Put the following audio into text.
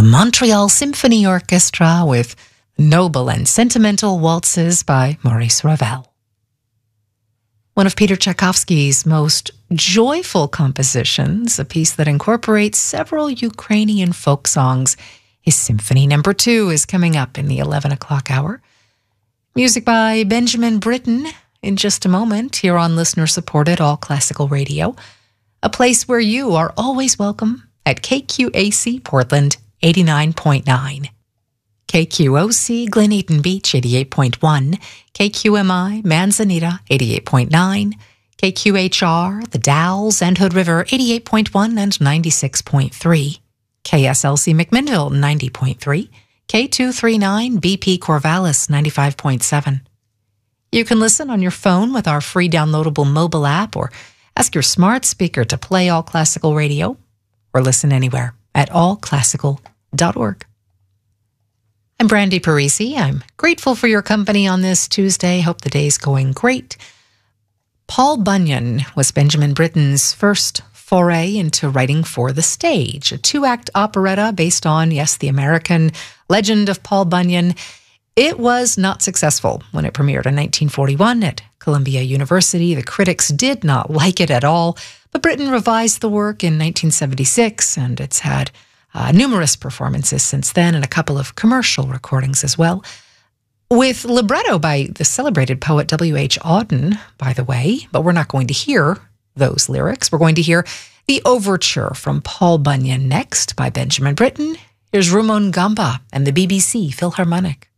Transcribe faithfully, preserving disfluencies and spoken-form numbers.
Montreal Symphony Orchestra with Noble and Sentimental Waltzes by Maurice Ravel. One of Peter Tchaikovsky's most joyful compositions, a piece that incorporates several Ukrainian folk songs. His Symphony Number Two is coming up in the eleven o'clock hour. Music by Benjamin Britten in just a moment here on listener-supported All Classical Radio, a place where you are always welcome at K Q A C Portland eighty-nine point nine. K Q O C Glen Eaton Beach eighty-eight point one, K Q M I Manzanita eighty-eight point nine, K Q H R The Dalles and Hood River eighty-eight point one and ninety-six point three, K S L C McMinnville ninety point three, K two thirty-nine B P Corvallis ninety-five point seven. You can listen on your phone with our free downloadable mobile app, or ask your smart speaker to play All Classical Radio, or listen anywhere at all classical dot org. I'm Brandy Parisi. I'm grateful for your company on this Tuesday. Hope the day's going great. Paul Bunyan was Benjamin Britten's first foray into writing for the stage, a two-act operetta based on, yes, the American legend of Paul Bunyan. It was not successful when it premiered in nineteen forty-one at Columbia University. The critics did not like it at all, but Britten revised the work in nineteen seventy-six, and it's had Uh, numerous performances since then and a couple of commercial recordings as well, with libretto by the celebrated poet W H Auden, by the way, but we're not going to hear those lyrics. We're going to hear the overture from Paul Bunyan next by Benjamin Britten. Here's Rumon Gamba and the B B C Philharmonic.